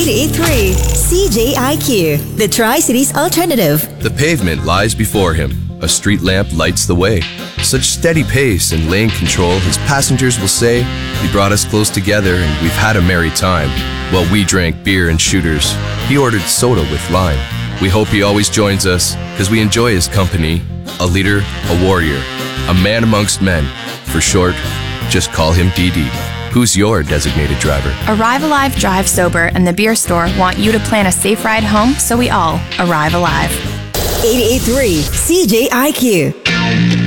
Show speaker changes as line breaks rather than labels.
88.3 CJIQ, the Tri-Cities alternative.
The pavement lies before him. A street lamp lights the way. Such steady pace and lane control, his passengers will say, he brought us close together and we've had a merry time. While we drank beer and shooters, he ordered soda with lime. We hope he always joins us, because we enjoy his company. A leader, a warrior, a man amongst men. For short, just call him DD. Who's your designated driver?
Arrive Alive, Drive Sober and the Beer Store want you to plan a safe ride home so we all arrive alive.
88.3 CJIQ.